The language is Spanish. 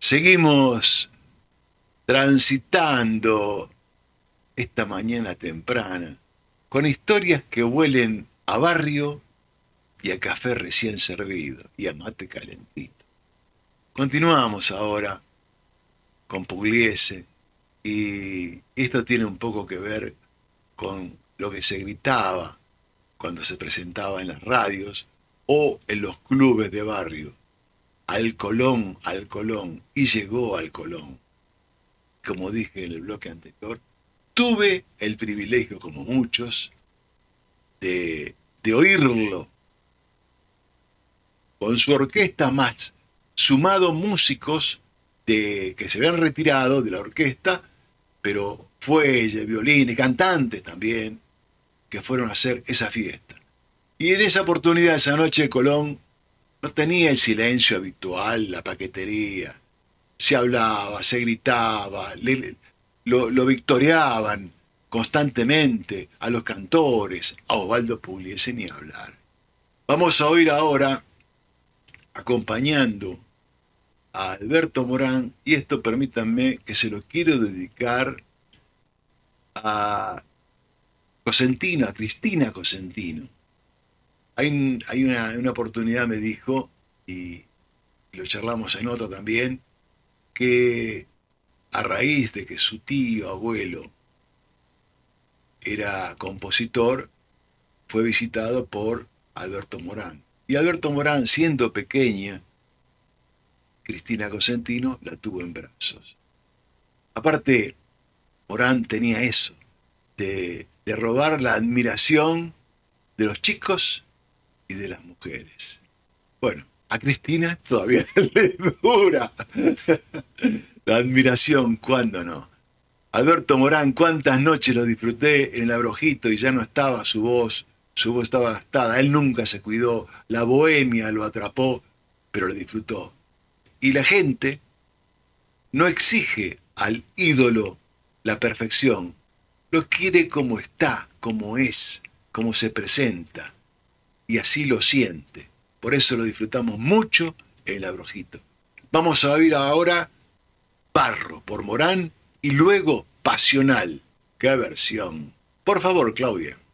Seguimos transitando esta mañana temprana con historias que huelen a barrio y a café recién servido y a mate calentito. Continuamos ahora con Pugliese y esto tiene un poco que ver con lo que se gritaba cuando se presentaba en las radios o en los clubes de barrio. Al Colón, y llegó al Colón. Como dije en el bloque anterior, tuve el privilegio, como muchos, de oírlo con su orquesta más sumado músicos que se habían retirado de la orquesta, pero fuelle, violines, cantantes también, que fueron a hacer esa fiesta. Y en esa oportunidad, esa noche, Colón no tenía el silencio habitual, la paquetería. Se hablaba, se gritaba, lo victoriaban constantemente a los cantores, a Osvaldo Pugliese ni hablar. Vamos a oír ahora, acompañando a Alberto Morán, y esto permítanme que se lo quiero dedicar a Cosentino, a Cristina Cosentino. Hay una oportunidad, me dijo, y lo charlamos en otra también, que a raíz de que su tío, abuelo, era compositor, fue visitado por Alberto Morán. Y Alberto Morán, siendo pequeña, Cristina Cosentino la tuvo en brazos. Aparte, Morán tenía eso, de robar la admiración de los chicos y de las mujeres. Bueno, a Cristina todavía le dura la admiración, ¿cuándo no? Alberto Morán, cuántas noches lo disfruté en el Abrojito y ya no estaba su voz estaba gastada, él nunca se cuidó, la bohemia lo atrapó, pero lo disfrutó. Y la gente no exige al ídolo la perfección, lo quiere como está, como es, como se presenta, y así lo siente. Por eso lo disfrutamos mucho en el Abrojito. Vamos a oír ahora Barro por Morán y luego Pasional. ¡Qué versión! Por favor, Claudia.